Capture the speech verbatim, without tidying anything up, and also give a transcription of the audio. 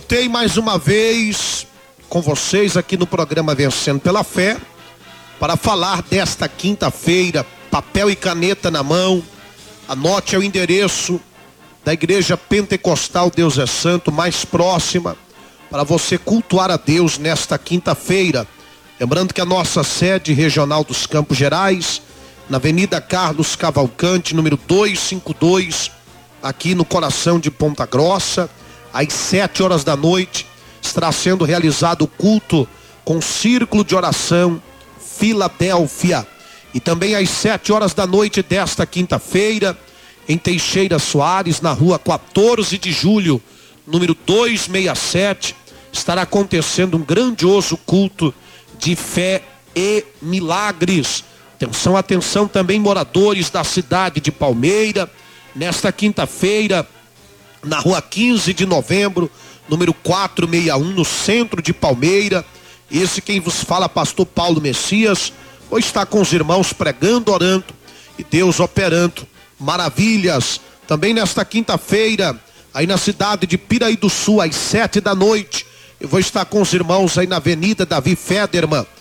Voltei mais uma vez com vocês aqui no programa Vencendo pela Fé para falar desta quinta-feira, papel e caneta na mão. Anote o endereço da Igreja Pentecostal Deus é Santo mais próxima para você cultuar a Deus nesta quinta-feira. Lembrando que a nossa sede regional dos Campos Gerais, na Avenida Carlos Cavalcante, número duzentos e cinquenta e dois, aqui no coração de Ponta Grossa, às sete horas da noite, estará sendo realizado o culto com círculo de oração Filadélfia. E também às sete horas da noite desta quinta-feira, em Teixeira Soares, na rua quatorze de julho, número duzentos e sessenta e sete, estará acontecendo um grandioso culto de fé e milagres. Atenção, atenção também moradores da cidade de Palmeira, nesta quinta-feira, na rua quinze de novembro, número quatrocentos e sessenta e um, no centro de Palmeira. Esse quem vos fala, pastor Paulo Messias, vou estar com os irmãos pregando, orando e Deus operando maravilhas. Também nesta quinta-feira, aí na cidade de Piraí do Sul, às sete da noite, eu vou estar com os irmãos aí na Avenida Davi Federman,